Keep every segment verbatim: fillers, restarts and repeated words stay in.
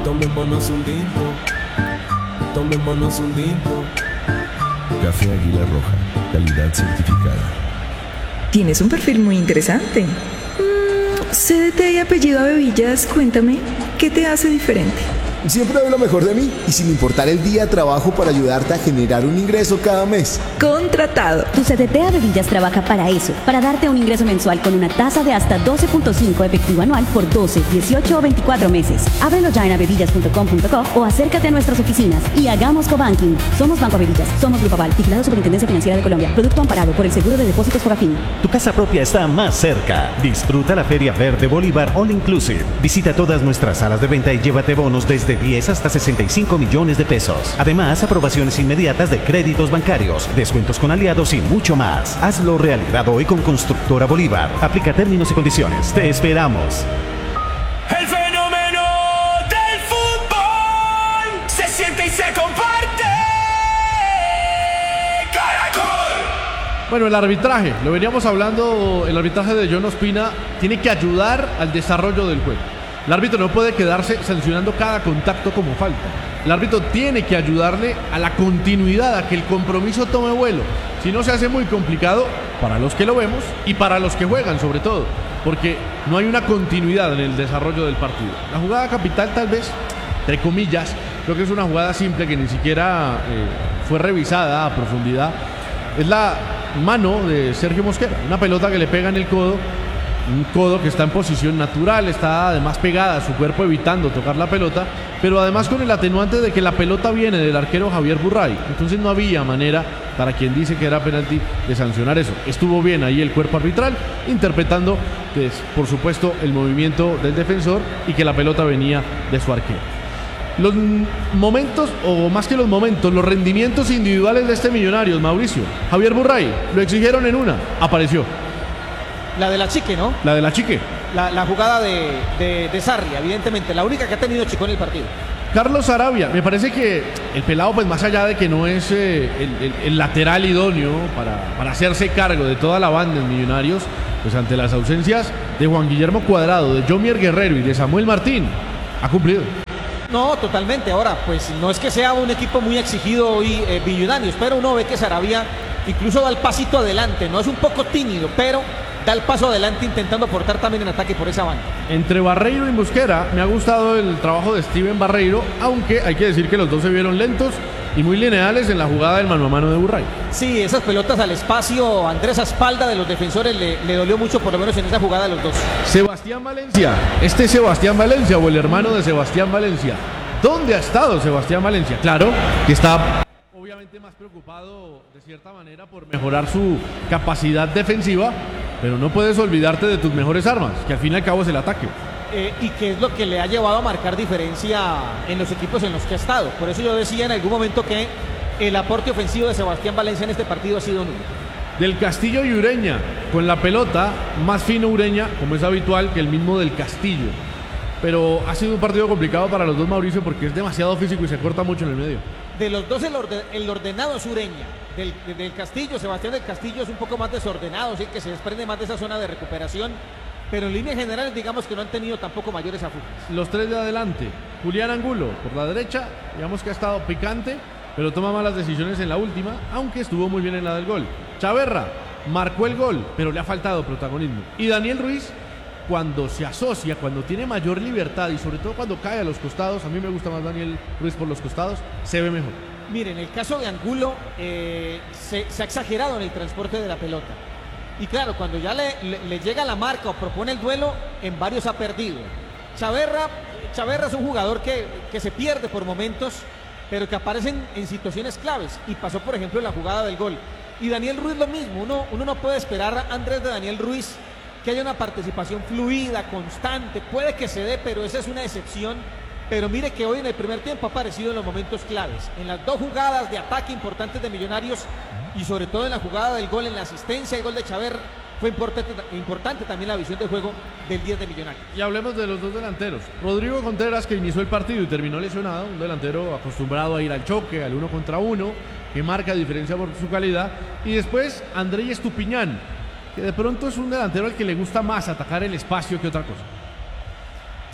Tomémonos un tinto, tomémonos un tinto. Café Águila Roja, calidad certificada. Tienes un perfil muy interesante. Mm, C D T y apellido Abevillas, cuéntame, ¿qué te hace diferente? Siempre doy lo mejor de mí y sin importar el día trabajo para ayudarte a generar un ingreso cada mes. Contratado. Tu C D T Abevillas trabaja para eso, para darte un ingreso mensual con una tasa de hasta doce punto cinco efectivo anual por doce, dieciocho o veinticuatro meses. Ábrelo ya en abevillas punto com punto co o acércate a nuestras oficinas y hagamos cobanking. Somos Banco Abevillas, somos Grupo Aval, vigilado Superintendencia Financiera de Colombia. Producto amparado por el Seguro de Depósitos Fogafín. Tu casa propia está más cerca. Disfruta la Feria Verde Bolívar All Inclusive. Visita todas nuestras salas de venta y llévate bonos desde diez hasta sesenta y cinco millones de pesos. Además, aprobaciones inmediatas de créditos bancarios, descuentos con aliados y mucho más. Hazlo realidad hoy con Constructora Bolívar. Aplica términos y condiciones. Te esperamos. El fenómeno del fútbol se siente y se comparte. Caracol. Bueno, el arbitraje, lo veníamos hablando, el arbitraje de John Ospina tiene que ayudar al desarrollo del juego. El árbitro no puede quedarse sancionando cada contacto como falta. El árbitro tiene que ayudarle a la continuidad, a que el compromiso tome vuelo. Si no, se hace muy complicado para los que lo vemos y para los que juegan sobre todo, porque no hay una continuidad en el desarrollo del partido. La jugada capital, tal vez, entre comillas, creo que es una jugada simple que ni siquiera eh, fue revisada a profundidad. Es la mano de Sergio Mosquera, una pelota que le pega en el codo. Un codo que está en posición natural, está además pegada a su cuerpo evitando tocar la pelota, pero además con el atenuante de que la pelota viene del arquero Javier Burray. Entonces no había manera, para quien dice que era penalti, de sancionar eso. Estuvo bien ahí el cuerpo arbitral, interpretando, pues, por supuesto, el movimiento del defensor y que la pelota venía de su arquero. Los momentos, o más que los momentos, los rendimientos individuales de este Millonarios, Mauricio. Javier Burray, lo exigieron en una, apareció. La de la Chique, ¿no? La de la Chique. La, la jugada de, de, de Sarri, evidentemente, la única que ha tenido Chico en el partido. Carlos Sarabia, me parece que el pelado, pues más allá de que no es eh, el, el, el lateral idóneo para, para hacerse cargo de toda la banda en Millonarios, pues ante las ausencias de Juan Guillermo Cuadrado, de Jomier Guerrero y de Samuel Martín, ha cumplido. No, totalmente. Ahora, pues no es que sea un equipo muy exigido hoy eh, Millonarios, pero uno ve que Sarabia incluso da el pasito adelante, no es un poco tímido, pero da el paso adelante intentando aportar también en ataque por esa banda. Entre Barreiro y Mosquera me ha gustado el trabajo de Steven Barreiro, aunque hay que decir que los dos se vieron lentos y muy lineales en la jugada del mano a mano de Burray. Sí, esas pelotas al espacio, Andrés, a espalda de los defensores le, le dolió mucho, por lo menos en esa jugada de los dos. Sebastián Valencia, este es Sebastián Valencia o el hermano de Sebastián Valencia. ¿Dónde ha estado Sebastián Valencia? Claro que está obviamente más preocupado de cierta manera por mejorar su capacidad defensiva, pero no puedes olvidarte de tus mejores armas, que al fin y al cabo es el ataque. Eh, y que es lo que le ha llevado a marcar diferencia en los equipos en los que ha estado. Por eso yo decía en algún momento que el aporte ofensivo de Sebastián Valencia en este partido ha sido nulo. Del Castillo y Ureña, con la pelota, más fino Ureña, como es habitual, que el mismo del Castillo. Pero ha sido un partido complicado para los dos, Mauricio, porque es demasiado físico y se corta mucho en el medio. De los dos el, orden, el ordenado es Ureña. Del, del Castillo, Sebastián del Castillo es un poco más desordenado, sí, que se desprende más de esa zona de recuperación. Pero en líneas generales digamos que no han tenido tampoco mayores afugas. Los tres de adelante. Julián Angulo por la derecha, digamos que ha estado picante, pero toma malas decisiones en la última, aunque estuvo muy bien en la del gol. Chaverra marcó el gol, pero le ha faltado protagonismo. Y Daniel Ruiz, cuando se asocia, cuando tiene mayor libertad y sobre todo cuando cae a los costados, a mí me gusta más Daniel Ruiz por los costados, se ve mejor. Miren, el caso de Angulo eh, se, se ha exagerado en el transporte de la pelota. Y claro, cuando ya le, le, le llega la marca o propone el duelo, en varios ha perdido. Chaverra, Chaverra es un jugador que, que se pierde por momentos, pero que aparece en, en situaciones claves. Y pasó, por ejemplo, en la jugada del gol. Y Daniel Ruiz lo mismo. Uno, uno no puede esperar, Andrés, de Daniel Ruiz que haya una participación fluida, constante. Puede que se dé, pero esa es una excepción. Pero mire que hoy en el primer tiempo ha aparecido en los momentos claves. En las dos jugadas de ataque importantes de Millonarios y sobre todo en la jugada del gol, en la asistencia del gol de Chaverra, fue importante, importante también la visión de juego del diez de Millonarios. Y hablemos de los dos delanteros. Rodrigo Contreras, que inició el partido y terminó lesionado, un delantero acostumbrado a ir al choque, al uno contra uno, que marca diferencia por su calidad. Y después Andrés Estupiñán, que de pronto es un delantero al que le gusta más atacar el espacio que otra cosa.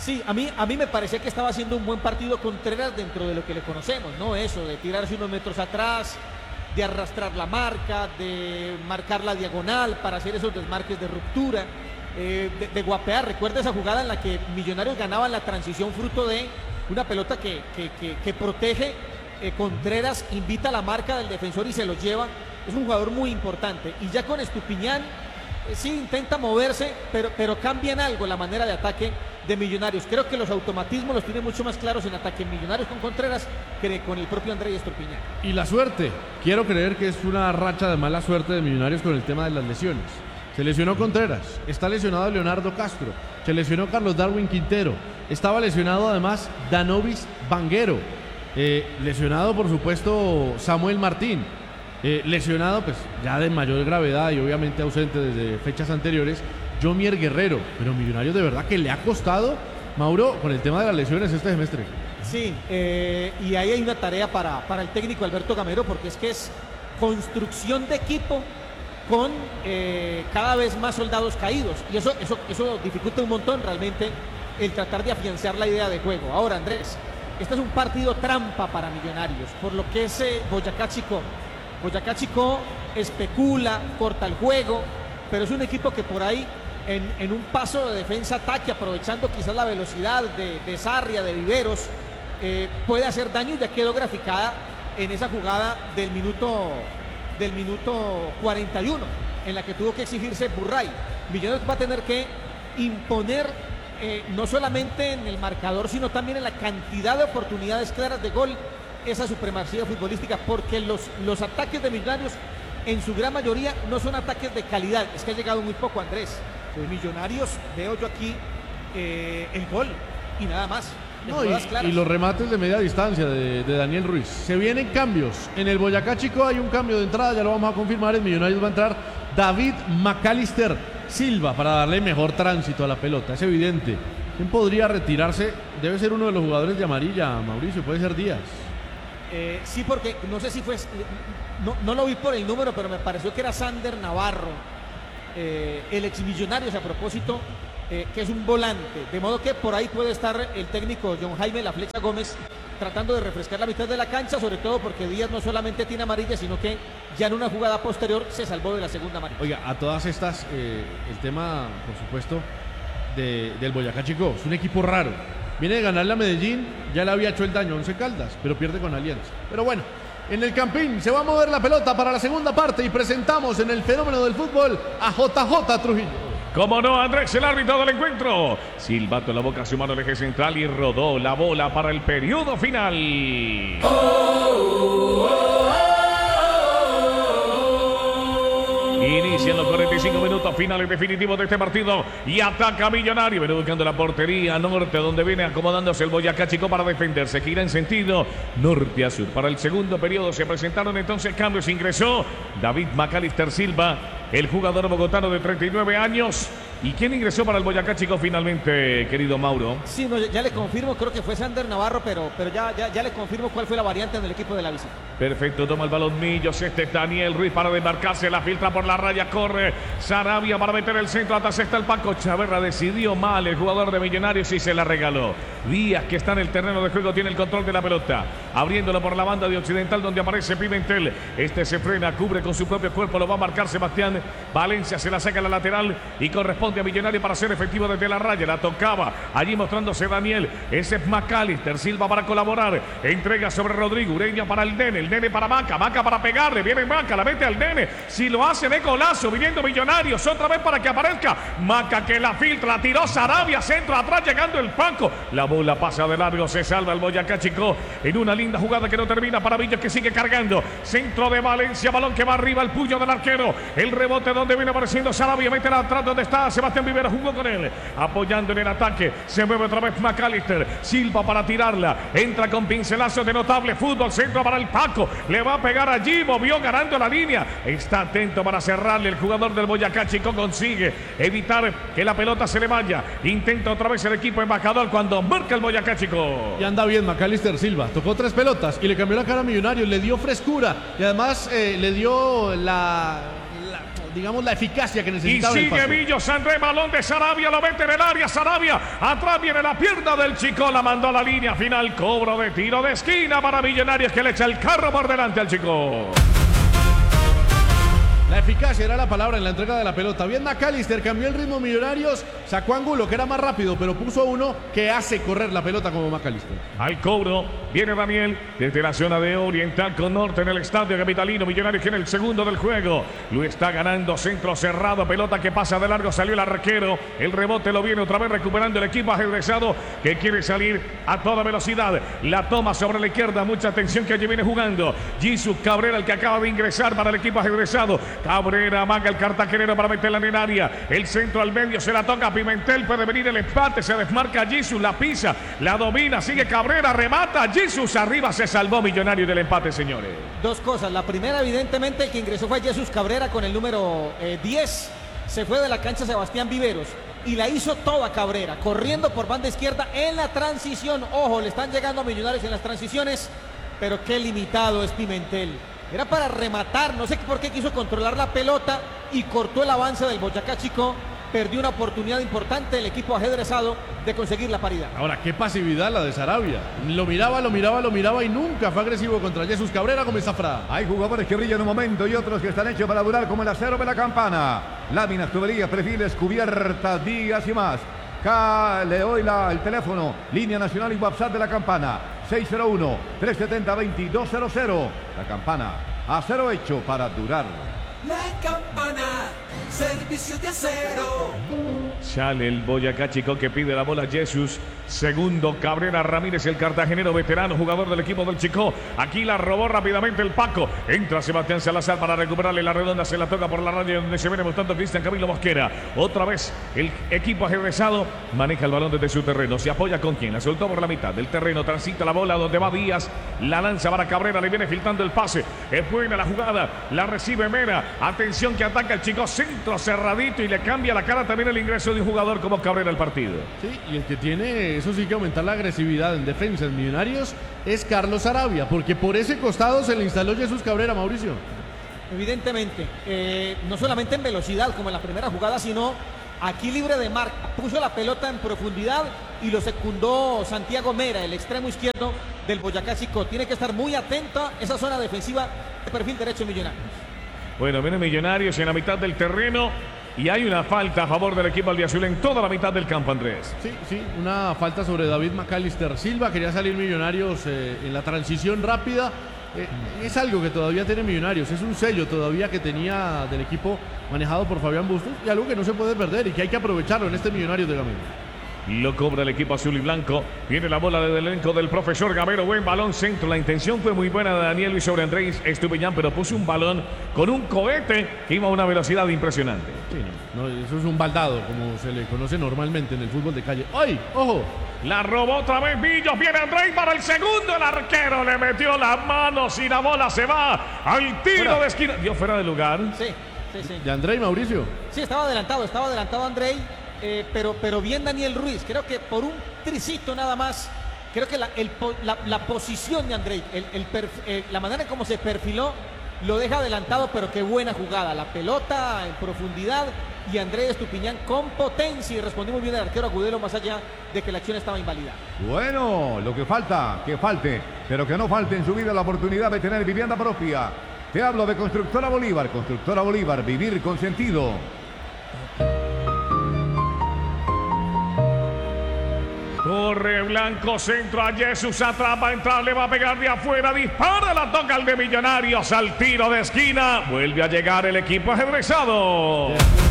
Sí, a mí, a mí me parecía que estaba haciendo un buen partido Contreras dentro de lo que le conocemos, ¿no? Eso, de tirarse unos metros atrás, de arrastrar la marca, de marcar la diagonal para hacer esos desmarques de ruptura, eh, de, de guapear. Recuerda esa jugada en la que Millonarios ganaban la transición fruto de una pelota que, que, que, que protege, eh, Contreras invita a la marca del defensor y se lo lleva. Es un jugador muy importante. Y ya con Estupiñán, eh, sí intenta moverse, pero, pero cambian algo la manera de ataque de Millonarios. Creo que los automatismos los tiene mucho más claros en ataque Millonarios con Contreras que con el propio Andrés Estupiñán. Y la suerte, quiero creer que es una racha de mala suerte de Millonarios con el tema de las lesiones. Se lesionó Contreras, está lesionado Leonardo Castro, se lesionó Carlos Darwin Quintero, estaba lesionado además Danovis Vanguero, eh, lesionado por supuesto Samuel Martín, eh, lesionado pues ya de mayor gravedad y obviamente ausente desde fechas anteriores, Jomier Guerrero. Pero Millonarios de verdad que le ha costado, Mauro, con el tema de las lesiones este semestre. Sí, eh, y ahí hay una tarea para, para el técnico Alberto Gamero, porque es que es construcción de equipo con eh, cada vez más soldados caídos, y eso, eso, eso dificulta un montón realmente el tratar de afianzar la idea de juego. Ahora, Andrés, este es un partido trampa para Millonarios, por lo que es eh, Boyacá Chicó. Boyacá Chicó especula, corta el juego, pero es un equipo que por ahí en, en un paso de defensa-ataque, aprovechando quizás la velocidad de, de Sarria, de Viveros, eh, puede hacer daño, y ya quedó graficada en esa jugada del minuto del minuto cuarenta y uno, en la que tuvo que exigirse Burray. Millonarios va a tener que imponer eh, no solamente en el marcador, sino también en la cantidad de oportunidades claras de gol, esa supremacía futbolística, porque los, los ataques de Millonarios en su gran mayoría no son ataques de calidad. Es que ha llegado muy poco, Andrés. De Millonarios veo yo aquí eh, el gol y nada más. No, y, y los remates de media distancia de, de Daniel Ruiz. Se vienen cambios. En el Boyacá Chico hay un cambio de entrada, ya lo vamos a confirmar. En Millonarios va a entrar David McAllister Silva para darle mejor tránsito a la pelota. Es evidente. ¿Quién podría retirarse? Debe ser uno de los jugadores de amarilla, Mauricio. Puede ser Díaz. Eh, sí, porque no sé si fue, no, no lo vi por el número, pero me pareció que era Sander Navarro, eh, el ex Millonarios, a propósito, eh, que es un volante, de modo que por ahí puede estar el técnico John Jaime La Flecha Gómez tratando de refrescar la mitad de la cancha, sobre todo porque Díaz no solamente tiene amarilla, sino que ya en una jugada posterior se salvó de la segunda amarilla. Oiga, a todas estas, eh, el tema, por supuesto, de, del Boyacá Chico, es un equipo raro. Viene de ganarle a Medellín, ya le había hecho el daño a Once Caldas, pero pierde con Alianza. Pero bueno, en el Campín se va a mover la pelota para la segunda parte y presentamos en el fenómeno del fútbol a J J Trujillo. Como no, Andrés, el árbitro del encuentro. Silbato en la boca, su mano al eje central y rodó la bola para el periodo final. Oh, oh, oh. Inician los cuarenta y cinco minutos finales definitivos de este partido y ataca Millonario. Viene buscando la portería norte, donde viene acomodándose el Boyacá Chico para defenderse. Gira en sentido norte a sur. Para el segundo periodo se presentaron entonces cambios. Ingresó David McAllister Silva, el jugador bogotano de treinta y nueve años. ¿Y quién ingresó para el Boyacá Chico finalmente, querido Mauro? Sí, no, ya le confirmo, creo que fue Sander Navarro, pero, pero ya, ya, ya le confirmo cuál fue la variante en el equipo de la visita. Perfecto, toma el balón Millos, este es Daniel Ruiz para desmarcarse, la filtra por la raya, corre Sarabia para meter el centro, hasta sexta el Paco Chaverra, decidió mal el jugador de Millonarios y se la regaló. Díaz, que está en el terreno de juego, tiene el control de la pelota, abriéndolo por la banda de Occidental, donde aparece Pimentel, este se frena, cubre con su propio cuerpo, lo va a marcar Sebastián Valencia, se la saca a la lateral y corresponde a Millonario para ser efectivo desde la raya, la tocaba, allí mostrándose Daniel, ese es McAllister Silva para colaborar, entrega sobre Rodrigo, Ureña para el Nene, el Nene para Maca, Maca para pegarle, viene Maca, la mete al Nene, si lo hace de golazo, viniendo Millonarios, otra vez para que aparezca, Maca que la filtra, la tiró Sarabia, centro atrás, llegando el Paco, la bola pasa de largo, se salva el Boyacá Chico, en una linda jugada que no termina para Villas, que sigue cargando, centro de Valencia, balón que va arriba, el puño del arquero, el rebote donde viene apareciendo Sarabia, mete atrás donde está Sebastián Vivera, jugó con él, apoyando en el ataque, se mueve otra vez McAllister Silva para tirarla, entra con pincelazo de notable fútbol, centro para el Paco, le va a pegar allí, movió ganando la línea, está atento para cerrarle, el jugador del Boyacá Chico consigue evitar que la pelota se le vaya, intenta otra vez el equipo embajador cuando marca el Boyacá Chico. Y anda bien McAllister Silva, tocó tres pelotas y le cambió la cara a Millonarios, le dio frescura y además eh, le dio la... digamos, la eficacia que Y necesitaba el sigue pase. Millos, André, balón de Sarabia, lo mete en el área, Sarabia, atrás viene la pierna del Chico, la mandó a la línea final, cobro de tiro de esquina para Millonarios que le echa el carro por delante al Chico. La eficacia era la palabra en la entrega de la pelota. Bien McAllister, cambió el ritmo Millonarios, sacó a Angulo, que era más rápido, pero puso a uno que hace correr la pelota como McAllister. Al cobro viene Daniel desde la zona de Oriental con Norte en el estadio capitalino. Millonarios tiene el segundo del juego. Lo está ganando, centro cerrado, pelota que pasa de largo, salió el arquero. El rebote lo viene otra vez recuperando el equipo ajedrezado que quiere salir a toda velocidad. La toma sobre la izquierda, mucha atención que allí viene jugando. Jesús Cabrera, el que acaba de ingresar para el equipo ajedrezado. Cabrera amaga el cartagenero para meterla en el área. El centro al medio se la toca a Pimentel. Puede venir el empate. Se desmarca Jesús. La pisa. La domina. Sigue Cabrera. Remata. Jesús arriba. Se salvó Millonario del empate, señores. Dos cosas. La primera, evidentemente, el que ingresó fue Jesús Cabrera con el número eh, diez. Se fue de la cancha Sebastián Viveros. Y la hizo toda Cabrera. Corriendo por banda izquierda en la transición. Ojo, le están llegando a Millonarios en las transiciones. Pero qué limitado es Pimentel. Era para rematar, no sé por qué quiso controlar la pelota y cortó el avance del Boyacá Chico. Perdió una oportunidad importante el equipo ajedrezado de conseguir la paridad. Ahora, qué pasividad la de Sarabia. Lo miraba, lo miraba, lo miraba y nunca fue agresivo contra Jesús Cabrera como Zafra. Hay jugadores que brillan un momento y otros que están hechos para durar como el acero de la campana. Láminas, tuberías, perfiles, cubiertas, días y más. Acá le doy la, el teléfono, línea nacional y WhatsApp de la campana, seis cero uno, tres siete cero, dos dos cero cero. La campana, acero hecho para durar. La campana, servicio de acero. Sale el Boyacá Chico que pide la bola Jesús. Segundo Cabrera Ramírez, el cartagenero veterano, jugador del equipo del Chico. Aquí la robó rápidamente el Paco. Entra Sebastián Salazar para recuperarle la redonda. Se la toca por la raya donde se viene mostrando Cristian Camilo Mosquera. Otra vez el equipo ajedrezado maneja el balón desde su terreno. Se apoya con quien la soltó por la mitad del terreno. Transita la bola donde va Díaz. La lanza para Cabrera. Le viene filtrando el pase. Es buena la jugada. La recibe Mera. Atención que ataca el Chico. Centro cerradito y le cambia la cara también el ingreso de un jugador como Cabrera al partido. Sí, y el que tiene, eso sí que aumentar la agresividad en defensa en Millonarios es Carlos Sarabia, porque por ese costado se le instaló Jesús Cabrera, Mauricio. Evidentemente, eh, no solamente en velocidad como en la primera jugada, sino aquí libre de marca. Puso la pelota en profundidad y lo secundó Santiago Mera, el extremo izquierdo del Boyacá Chico. Tiene que estar muy atenta esa zona defensiva de perfil derecho de Millonarios. Bueno, viene Millonarios en la mitad del terreno y hay una falta a favor del equipo albiazul en toda la mitad del campo, Andrés. Sí, sí, una falta sobre David McAllister Silva. Quería salir Millonarios eh, en la transición rápida. Eh, es algo que todavía tiene Millonarios, es un sello todavía que tenía del equipo manejado por Fabián Bustos y algo que no se puede perder y que hay que aprovecharlo en este Millonarios de Gamero. Lo cobra el equipo azul y blanco. Viene la bola del elenco del profesor Gamero. Buen balón centro. La intención fue muy buena de Daniel Luis sobre Andrés Estupiñán, pero puso un balón con un cohete que iba a una velocidad impresionante. Sí, no, no, eso es un baldado, como se le conoce normalmente en el fútbol de calle. ¡Ay! ¡Ojo! La robó otra vez Millos. Viene Andrés para el segundo. El arquero le metió las manos y la bola se va al tiro fuera de esquina. Dio fuera de lugar. Sí, sí, sí. ¿De Andrés Mauricio? Sí, estaba adelantado, estaba adelantado Andrés. Eh, pero, pero bien Daniel Ruiz, creo que por un tricito nada más, creo que la, el, la, la posición de André, el, el eh, la manera en cómo se perfiló, lo deja adelantado, pero qué buena jugada, la pelota en profundidad y Andrés Estupiñán con potencia y respondió muy bien el arquero Agudelo más allá de que la acción estaba invalidada. Bueno, lo que falta, que falte, pero que no falte en su vida la oportunidad de tener vivienda propia. Te hablo de Constructora Bolívar, Constructora Bolívar, vivir con sentido. Corre Blanco, centro a Jesús, atrapa, entra, le va a pegar de afuera, dispara, la toca al de Millonarios, al tiro de esquina, vuelve a llegar el equipo ajedrezado.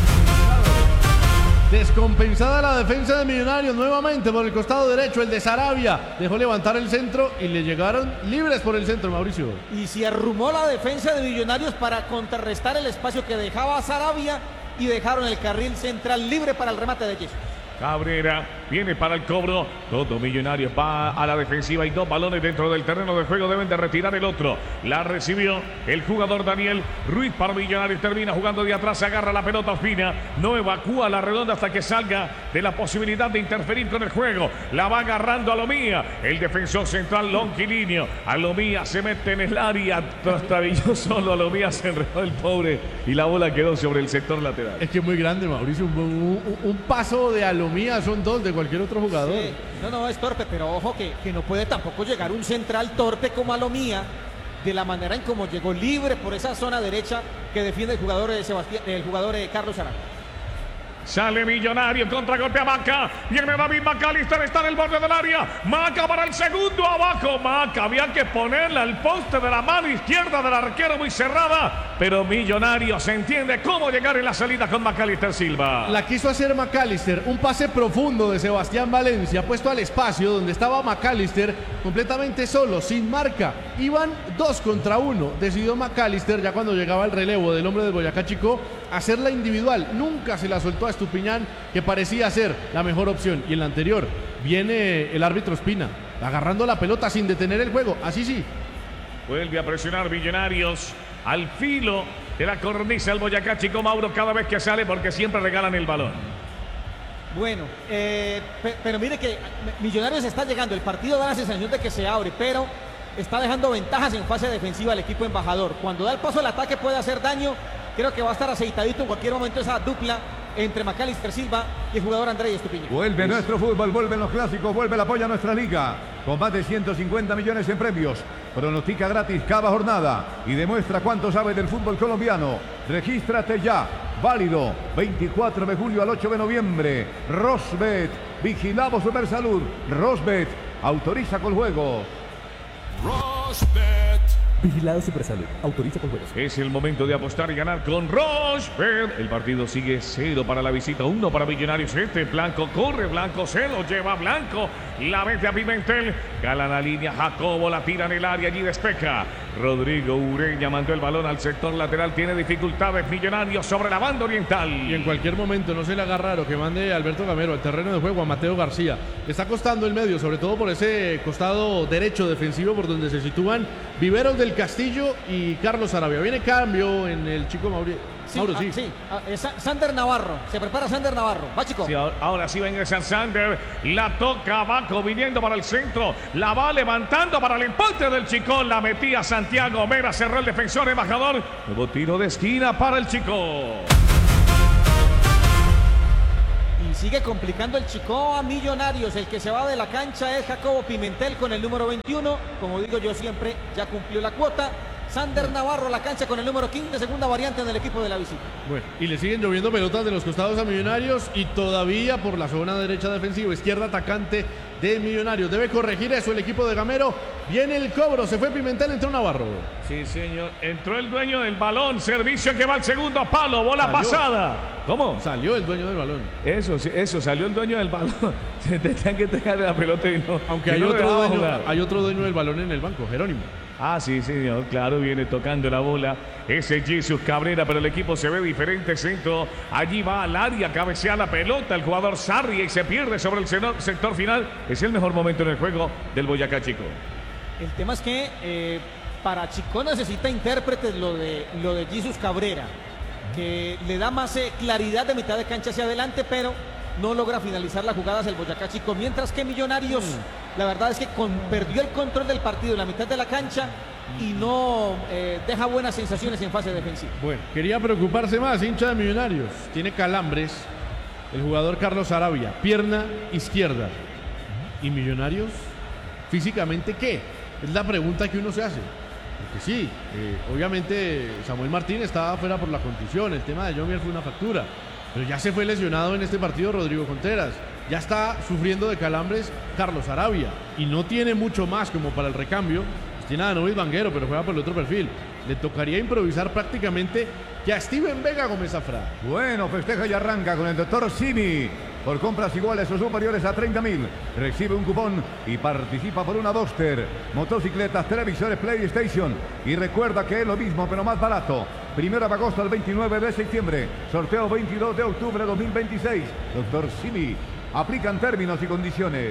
Descompensada la defensa de Millonarios nuevamente por el costado derecho, el de Sarabia dejó levantar el centro y le llegaron libres por el centro, Mauricio. Y se arrumó la defensa de Millonarios para contrarrestar el espacio que dejaba Sarabia y dejaron el carril central libre para el remate de Jesús. Cabrera viene para el cobro. Todo Millonarios va a la defensiva y dos balones dentro del terreno de juego. Deben de retirar el otro. La recibió el jugador Daniel Ruiz para Millonarios. Termina jugando de atrás. Se agarra la pelota Ospina. No evacúa la redonda hasta que salga de la posibilidad de interferir con el juego. La va agarrando Alomía. El defensor central longilíneo. Alomía se mete en el área. Trastabilló solo. Alomía se enredó el pobre. Y la bola quedó sobre el sector lateral. Es que es muy grande, Mauricio. Un, un, un paso de Alomía. Mía son dos de cualquier otro jugador. Sí. No, no, es torpe, pero ojo que, que no puede tampoco llegar un central torpe como Alomía, de la manera en como llegó libre por esa zona derecha que defiende el jugador de Sebastián, el jugador de Carlos Arana. Sale Millonario, contragolpe a Maca. Viene David McAllister, está en el borde del área. Maca para el segundo, abajo. Maca, había que ponerle al poste de la mano izquierda del arquero muy cerrada. Pero Millonario se entiende cómo llegar en la salida con McAllister Silva. La quiso hacer McAllister, un pase profundo de Sebastián Valencia, puesto al espacio donde estaba McAllister completamente solo, sin marca. Iban dos contra uno. Decidió McAllister, ya cuando llegaba el relevo del hombre del Boyacá Chico, hacerla individual. Nunca se la soltó a Estupiñán, que parecía ser la mejor opción. Y en la anterior viene el árbitro Ospina agarrando la pelota sin detener el juego. Así sí. Vuelve a presionar Millonarios al filo de la cornisa el Boyacá Chico, Mauro, cada vez que sale, porque siempre regalan el balón. Bueno, eh, pe pero mire que Millonarios está llegando. El partido da la sensación de que se abre, pero está dejando ventajas en fase defensiva al equipo embajador. Cuando da el paso al ataque puede hacer daño. Creo que va a estar aceitadito en cualquier momento esa dupla entre McAllister Silva y el jugador Andrés Estupiñán. Vuelve nuestro fútbol, vuelven los clásicos, vuelve el apoyo a nuestra liga. Con más de ciento cincuenta millones en premios. Pronostica gratis cada jornada y demuestra cuánto sabe del fútbol colombiano. Regístrate ya. Válido veinticuatro de julio al ocho de noviembre. Rosbet. Vigilamos Supersalud. Rosbet. Autoriza con juegos. Rosbet. Vigilado Supersalud. Autoriza con juegos. Es el momento de apostar y ganar con Rosbet. El partido sigue cero para la visita, uno para Millonarios. Este Blanco corre, Blanco se lo lleva Blanco. La mete a Pimentel. Gala la línea, Jacobo la tira en el área, allí despeja. Rodrigo Ureña mandó el balón al sector lateral. Tiene dificultades Millonarios sobre la banda oriental. Y en cualquier momento no se le haga raro que mande a Alberto Gamero al terreno de juego a Mateo García. Le está costando el medio, sobre todo por ese costado derecho defensivo por donde se sitúan Viveros del Castillo y Carlos Arabia. Viene cambio en el chico Mauri Sí, Mauro. ah, Sí, sí. Ah, es Sander Navarro. Se prepara Sander Navarro. Va, chico. Sí, ahora, ahora sí va a ingresar Sander. La toca Baco viniendo para el centro. La va levantando para el empate del Chico. La metía Santiago Mera. Cerró el defensor embajador. Nuevo tiro de esquina para el Chico. Y sigue complicando el Chico a Millonarios. El que se va de la cancha es Jacobo Pimentel con el número veintiuno. Como digo yo siempre, ya cumplió la cuota. Sander Navarro la cancha con el número quince, segunda variante en el equipo de la visita. Bueno, y le siguen lloviendo pelotas de los costados a Millonarios y todavía por la zona derecha defensiva, izquierda atacante de Millonarios. Debe corregir eso el equipo de Gamero. Viene el cobro, se fue Pimentel, entró Navarro. Sí, señor. Entró el dueño del balón. Servicio que va al segundo palo. Bola Salió. pasada. ¿Cómo? Salió el dueño del balón. Eso, sí, eso, salió el dueño del balón. Se tenían que entregar la pelota y no. Aunque y hay, no otro dejaba dueño, jugar. hay otro dueño del balón en el banco, Jerónimo. Ah, sí, señor, claro, viene tocando la bola. Ese Jesús Cabrera, pero el equipo se ve diferente. Centro, allí va al área, cabecea la pelota. El jugador Sarri y se pierde sobre el sector final. Es el mejor momento en el juego del Boyacá Chico. El tema es que eh, para Chico necesita intérpretes lo de, lo de Jesús Cabrera, que le da más eh, claridad de mitad de cancha hacia adelante, pero no logra finalizar las jugadas el Boyacá Chico. Mientras que Millonarios, mm. la verdad es que con, perdió el control del partido en la mitad de la cancha y no eh, deja buenas sensaciones en fase defensiva. Bueno, quería preocuparse más, hincha de Millonarios. Tiene calambres el jugador Carlos Arabia, pierna izquierda. ¿Y Millonarios? ¿Físicamente qué? Es la pregunta que uno se hace. Porque sí, eh, obviamente Samuel Martín estaba fuera por la contusión, el tema de Jomier fue una factura, pero ya se fue lesionado en este partido Rodrigo Contreras, ya está sufriendo de calambres Carlos Arabia y no tiene mucho más como para el recambio. Pues tiene a Danovis Vanguero, pero juega por el otro perfil. Le tocaría improvisar prácticamente que a Steven Vega Gómez Zafra. Bueno, festeja y arranca con el doctor Simi. Por compras iguales o superiores a treinta mil, recibe un cupón y participa por una Duster, motocicletas, televisores, PlayStation. Y recuerda que es lo mismo, pero más barato. Primero de agosto al veintinueve de septiembre. Sorteo veintidós de octubre de dos mil veintiséis. doctor Simi, Aplican términos y condiciones.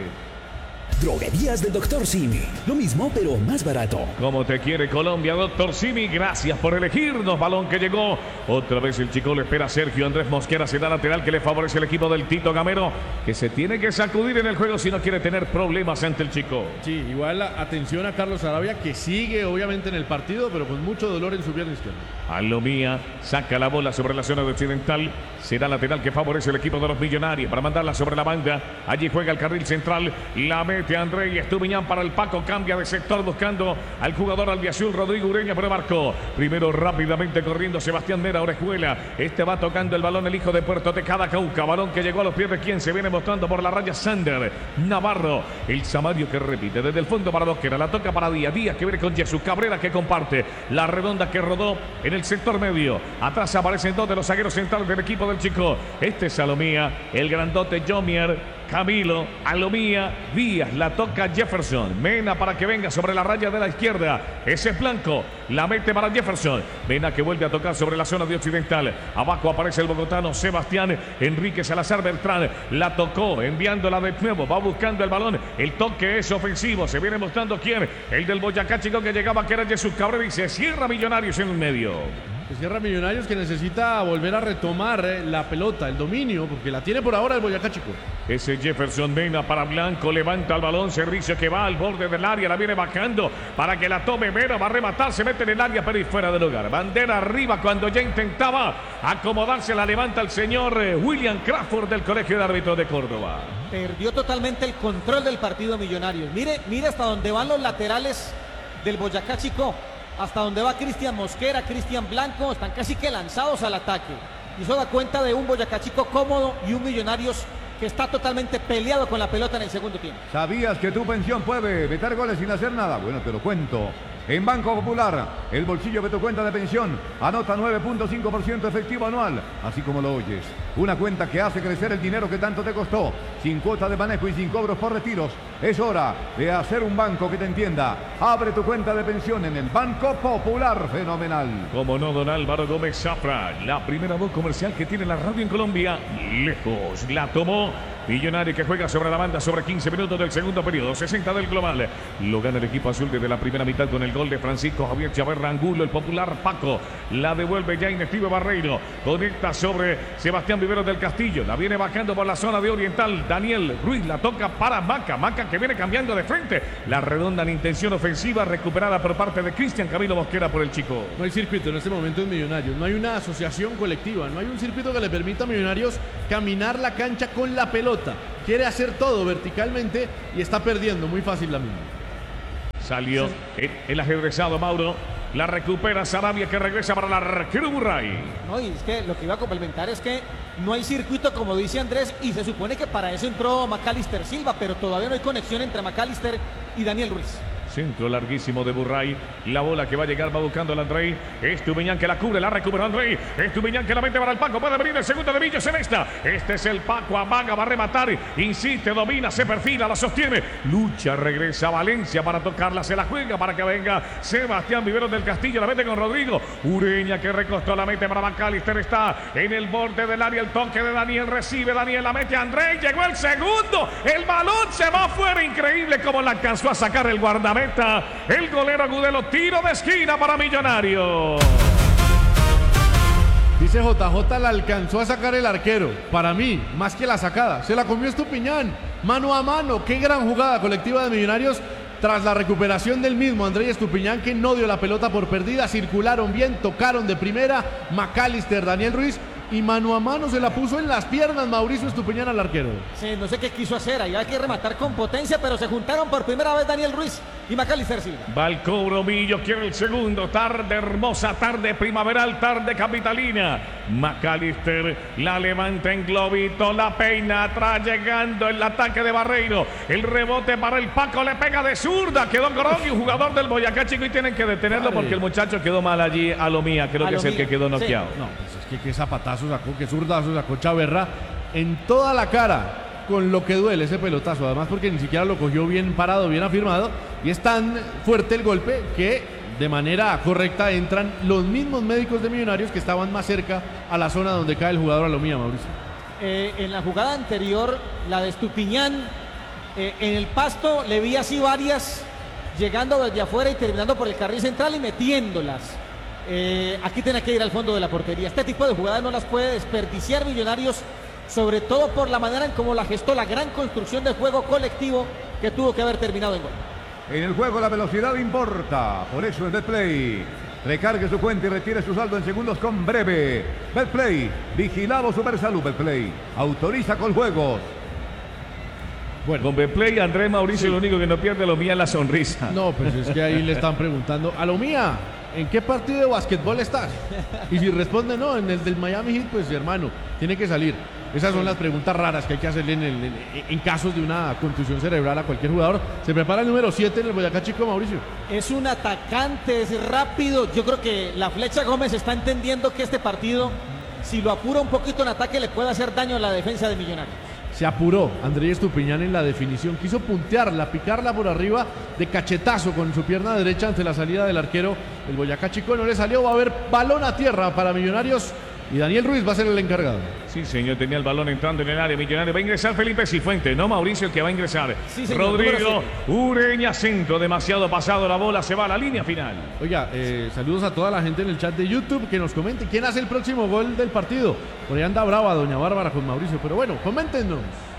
Droguerías del doctor Simi. Lo mismo, pero más barato. Como te quiere Colombia, doctor Simi, gracias por elegirnos. Balón que llegó. Otra vez el chico le espera a Sergio Andrés Mosquera. Se da lateral que le favorece el equipo del Tito Gamero, que se tiene que sacudir en el juego si no quiere tener problemas ante el chico. Sí, igual atención a Carlos Sarabia, que sigue obviamente en el partido, pero con mucho dolor en su pierna izquierda. Alomía saca la bola sobre la zona de occidental. Será lateral que favorece el equipo de los Millonarios para mandarla sobre la banda. Allí juega el carril central. La mete André Estupiñán para el Paco. Cambia de sector buscando al jugador albiazul Rodrigo Ureña, pero marcó. Primero rápidamente corriendo Sebastián Mera Orejuela. Este va tocando el balón el hijo de Puerto Tejada Cauca. Balón que llegó a los pies de quien se viene mostrando por la raya Sander Navarro. El Samario que repite desde el fondo para Mosquera. La toca para Díaz. Díaz que viene con Jesús Cabrera que comparte. La redonda que rodó en el sector medio. Atrás aparecen dos de los zagueros centrales del equipo del chico. Este es Salomía. El grandote Jomier. Camilo, Alomía, Díaz, la toca Jefferson, Mena para que venga sobre la raya de la izquierda, ese es Blanco, la mete para Jefferson, Mena que vuelve a tocar sobre la zona de occidental, abajo aparece el bogotano Sebastián Enrique Salazar Beltrán, la tocó, enviándola de nuevo, va buscando el balón, el toque es ofensivo, se viene mostrando quién, el del Boyacá Chico que llegaba que era Jesús Cabrera y se cierra Millonarios en el medio. Se cierra Millonarios que necesita volver a retomar eh, la pelota, el dominio, porque la tiene por ahora el Boyacá Chico. Ese Jefferson Mena para Blanco, levanta el balón, servicio que va al borde del área, la viene bajando para que la tome Mena, va a rematar, se mete en el área pero y fuera de lugar. Bandera arriba cuando ya intentaba acomodarse, la levanta el señor eh, William Crawford del Colegio de Árbitros de Córdoba. Perdió totalmente el control del partido Millonarios. Mire, mire hasta dónde van los laterales del Boyacá Chico. Hasta donde va Cristian Mosquera, Cristian Blanco, están casi que lanzados al ataque. Y eso da cuenta de un Boyacá Chico cómodo y un Millonarios que está totalmente peleado con la pelota en el segundo tiempo. ¿Sabías que tu pensión puede meter goles sin hacer nada? Bueno, te lo cuento. En Banco Popular, el bolsillo de tu cuenta de pensión anota nueve punto cinco por ciento efectivo anual, así como lo oyes. Una cuenta que hace crecer el dinero que tanto te costó, sin cuota de manejo y sin cobros por retiros. Es hora de hacer un banco que te entienda. Abre tu cuenta de pensión en el Banco Popular. Fenomenal. Como no, don Álvaro Gómez Zafra, la primera voz comercial que tiene la radio en Colombia. Lejos la tomó. Millonario que juega sobre la banda sobre quince minutos del segundo periodo, sesenta del global. Lo gana el equipo azul desde la primera mitad con el gol de Francisco Javier Chaverra Angulo, el popular Paco. La devuelve ya Inestivo Barreiro. Conecta sobre Sebastián Viveros del Castillo. La viene bajando por la zona de Oriental. Daniel Ruiz la toca para Maca. Maca que viene cambiando de frente. La redonda en intención ofensiva recuperada por parte de Cristian Camilo Mosquera por el chico. No hay circuito en este momento en Millonarios. No hay una asociación colectiva. No hay un circuito que le permita a Millonarios caminar la cancha con la pelota. Quiere hacer todo verticalmente y está perdiendo muy fácil la misma. Salió el, el ajedrezado Mauro. La recupera Sarabia que regresa para el arquero Burray. No, y es que lo que iba a complementar es que no hay circuito como dice Andrés y se supone que para eso entró Macalister Silva, pero todavía no hay conexión entre Macalister y Daniel Ruiz. Centro larguísimo de Burray. La bola que va a llegar va buscando al Andrei. Estupiñán que la cubre, la recupera Andrei. Estupiñán que la mete para el Paco. Puede venir el segundo de Villa Celesta. Este es el Paco. Amaga, va a rematar. Insiste, domina, se perfila, la sostiene. Lucha, regresa a Valencia para tocarla. Se la juega para que venga Sebastián Viveros del Castillo. La mete con Rodrigo. Ureña que recostó, la mete para Macalister. Está en el borde del área. El toque de Daniel. Recibe Daniel, la mete a Andrei. Llegó el segundo. El balón se va afuera. Increíble como la alcanzó a sacar el guardameta. El golero Agudelo, tiro de esquina para Millonarios. Dice J J, la alcanzó a sacar el arquero. Para mí, más que la sacada, se la comió Estupiñán. Mano a mano, qué gran jugada colectiva de Millonarios. Tras la recuperación del mismo Andrés Estupiñán, que no dio la pelota por perdida, circularon bien, tocaron de primera Macalister, Daniel Ruiz, y mano a mano se la puso en las piernas Mauricio Estupiñán al arquero. Sí, no sé qué quiso hacer, ahí hay que rematar con potencia, pero se juntaron por primera vez Daniel Ruiz y Macalister Silva. Va el cobro, Millo quiere el segundo. Tarde hermosa, tarde primaveral, tarde capitalina. Macalister la levanta en globito, la peina atrás, llegando el ataque de Barreiro. El rebote para el Paco, le pega de zurda. Quedó Gorogui, jugador del Boyacá Chico, y tienen que detenerlo porque el muchacho quedó mal allí. Alomía, creo que es el que quedó noqueado. Sí. No, pues es que qué zapatazo sacó, qué zurdazo sacó Chaverra en toda la cara. Con lo que duele ese pelotazo, además porque ni siquiera lo cogió bien parado, bien afirmado, y es tan fuerte el golpe que de manera correcta entran los mismos médicos de Millonarios que estaban más cerca a la zona donde cae el jugador Alomía, Mauricio. eh, en la jugada anterior, la de Estupiñán, eh, en el pasto le vi así varias, llegando desde afuera y terminando por el carril central y metiéndolas. Eh, aquí tiene que ir al fondo de la portería. Este tipo de jugadas no las puede desperdiciar Millonarios, sobre todo por la manera en cómo la gestó, la gran construcción de juego colectivo que tuvo que haber terminado en gol. En el juego la velocidad importa, por eso en Betplay. Recargue su cuenta y retire su saldo en segundos con Breve. Betplay, vigilado Supersalud. Betplay, autoriza con juegos. Bueno, con Betplay, Andrés Mauricio, sí. Lo único que no pierde lo mía es la sonrisa. No, pues es que ahí le están preguntando, a lo mía, ¿en qué partido de básquetbol estás? Y si responde no, en el del Miami Heat, pues hermano, tiene que salir. Esas son las preguntas raras que hay que hacerle en, el, en, en casos de una contusión cerebral a cualquier jugador. Se prepara el número siete en el Boyacá Chico, Mauricio. Es un atacante, es rápido. Yo creo que la Flecha Gómez está entendiendo que este partido, si lo apura un poquito en ataque, le puede hacer daño a la defensa de Millonarios. Se apuró Andrés Estupiñán en la definición. Quiso puntearla, picarla por arriba de cachetazo con su pierna derecha ante la salida del arquero. El Boyacá Chico no le salió. Va a haber balón a tierra para Millonarios. Y Daniel Ruiz va a ser el encargado. Sí, señor, tenía el balón entrando en el área Millonario. Va a ingresar Felipe Cifuentes, no Mauricio, el que va a ingresar. Sí, señor, Rodrigo Ureña, centro, demasiado pasado la bola, se va a la línea final. Oiga, eh, saludos a toda la gente en el chat de YouTube que nos comente quién hace el próximo gol del partido. Por ahí anda brava doña Bárbara con Mauricio, pero bueno, coméntenos.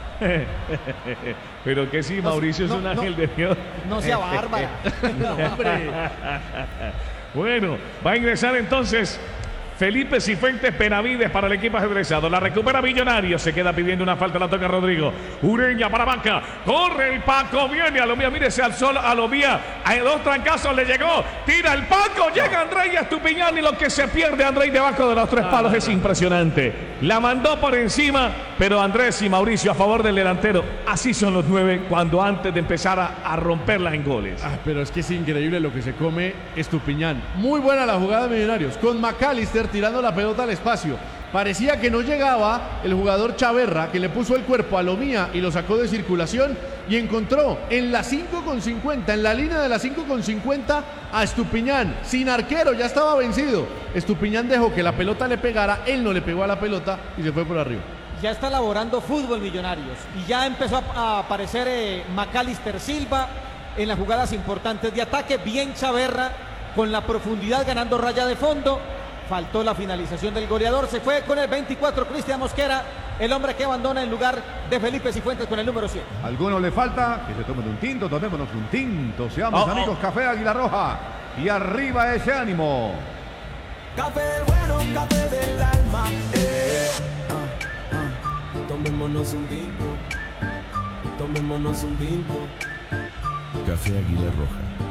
Pero que sí, Mauricio no, es un no, ángel no, de Dios. No sea Bárbara. No, hombre. Bueno, va a ingresar entonces Felipe Cifuentes Benavides para el equipo ajedrezado. La recupera Millonarios. Se queda pidiendo una falta. La toca Rodrigo. Ureña para banca. Corre el Paco. Viene a lo mía. Mire, se alzó a lo mía. A dos trancazos le llegó. Tira el Paco. Llega Andrés Estupiñán. Y lo que se pierde Andrés debajo de los tres palos es impresionante. La mandó por encima. Pero Andrés y Mauricio a favor del delantero. Así son los nueve cuando antes de empezar a, a romperlas en goles. Ah, pero es que es increíble lo que se come Estupiñán. Muy buena la jugada de Millonarios. Con McAllister tirando la pelota al espacio. Parecía que no llegaba el jugador Chaverra, que le puso el cuerpo a Lomía y lo sacó de circulación y encontró en la cinco con cincuenta, en la línea de la cinco con cincuenta a Estupiñán, sin arquero, ya estaba vencido. Estupiñán dejó que la pelota le pegara, él no le pegó a la pelota y se fue por arriba. Ya está elaborando fútbol Millonarios y ya empezó a aparecer eh, McAllister Silva en las jugadas importantes de ataque. Bien Chaverra con la profundidad ganando raya de fondo. Faltó la finalización del goleador. Se fue con el veinticuatro Cristian Mosquera, el hombre que abandona en lugar de Felipe Cifuentes con el número siete. ¿Alguno le falta? Que se tomen un tinto, tomémonos un tinto. Seamos oh, amigos, oh. Café Águila Roja. Y arriba ese ánimo. Café bueno, café del alma. Eh, ah, ah. Tomémonos un tinto. Tomémonos un tinto. Café Águila Roja.